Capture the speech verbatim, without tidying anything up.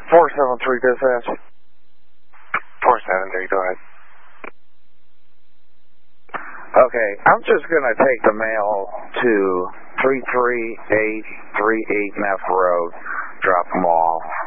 four seven three dispatch. four seven three, go ahead. Okay, I'm just going to take the mail to three three eight three eight Neff Road, drop them all.